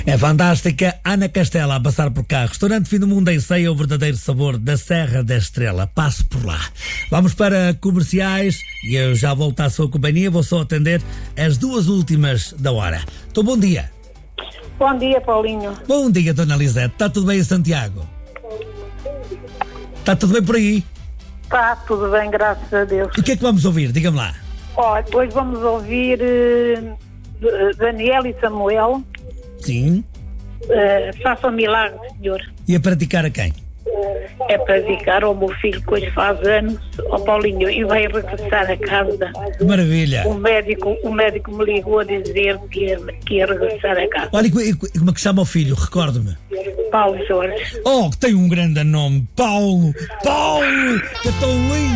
É fantástica. Ana Castela a passar por cá. Restaurante Fim do Mundo em Ceia, o verdadeiro sabor da Serra da Estrela. Passo por lá. Vamos para comerciais e eu já volto à sua companhia. Vou só atender as duas últimas da hora. Então, bom dia. Bom dia, Paulinho. Bom dia, Dona Lisete. Está tudo bem em Santiago? Está tudo bem por aí? Está tudo bem, graças a Deus. E o que é que vamos ouvir? Diga-me lá. Olha, hoje vamos ouvir Daniel e Samuel. Sim. Faça um milagre, senhor. E a praticar a quem? É para dedicar ao meu filho que hoje faz anos, ao Paulinho, e vai regressar a casa. Que maravilha. O médico me ligou a dizer que ia regressar a casa. Olha, e como é que chama o filho? Recordo-me. Paulo Jorge. Oh, que tem um grande nome. Paulo, que é tão lindo.